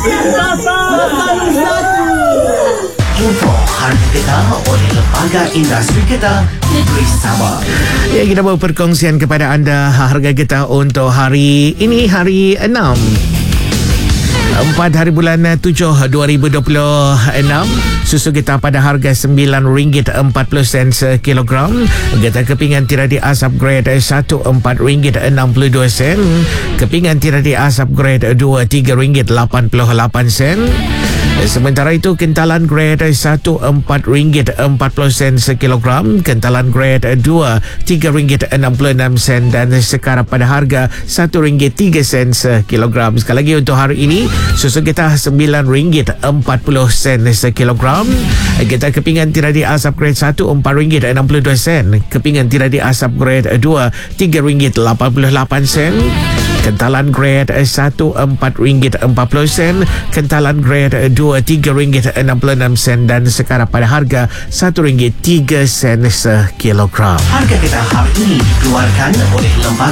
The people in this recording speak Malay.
Info harga kedah oleh Lembaga Industri Kedah Negeri Sabah. Ya, kita bawa perkongsian kepada anda harga getah untuk hari ini, hari 6 hari bulan 7 2026. Susu getah pada harga RM9.40 sekilogram. Getah kepingan tiradi asap grade 1 RM4.62. Kepingan tiradi asap grade 2 RM3.88. Sementara itu kentalan grade 1 RM4.40 sekilogram, kentalan grade 2 RM3.66 dan sekarang pada harga RM1.03 sekilogram. Sekali lagi untuk hari ini susu getah RM9.40 sekilogram. Getah kepingan tiradi asap grade 1 RM4.62, kepingan tiradi asap grade 2 RM3.88. Kentalan grade 1 RM4.40, kentalan grade 2 RM3.66 dan sekarang pada harga RM1.03 sekilogram. Harga kedah hari ini dikeluarkan oleh Lembaga